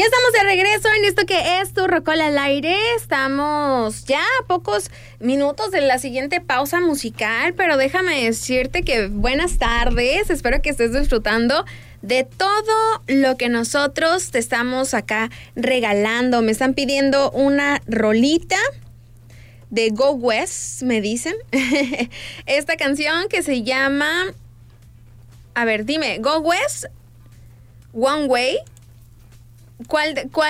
estamos de regreso en esto que es Tu Rocola al Aire. Estamos ya a pocos minutos de la siguiente pausa musical, pero déjame decirte que buenas tardes. Espero que estés disfrutando de todo lo que nosotros te estamos acá regalando. Me están pidiendo una rolita de Go West, me dicen. Esta canción que se llama... A ver, dime, Go West, One Way. ¿Cuál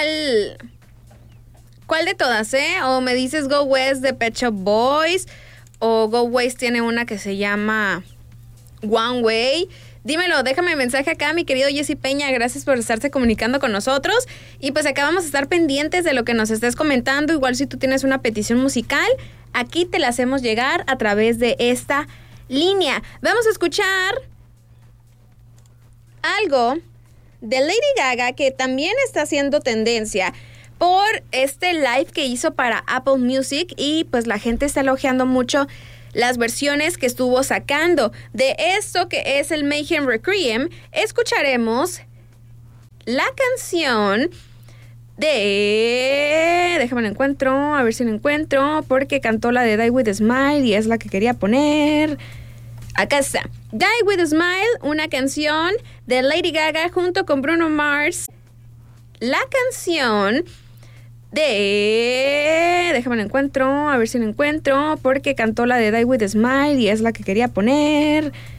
de todas, O me dices Go West de Pet Shop Boys, o Go West tiene una que se llama One Way. Dímelo, déjame mensaje acá, mi querido Jesse Peña. Gracias por estarse comunicando con nosotros. Y pues acá vamos a estar pendientes de lo que nos estés comentando. Igual si tú tienes una petición musical, aquí te la hacemos llegar a través de esta línea. Vamos a escuchar algo de Lady Gaga, que también está haciendo tendencia por este live que hizo para Apple Music, y pues la gente está elogiando mucho las versiones que estuvo sacando. De esto que es el Mayhem Requiem, escucharemos la canción de... Déjame la encuentro, a ver si la encuentro, porque cantó la de Die With a Smile y es la que quería poner. Acá está. Die With a Smile, una canción de Lady Gaga junto con Bruno Mars. La canción de... Déjame la encuentro, a ver si la encuentro, porque cantó la de Die With a Smile y es la que quería poner.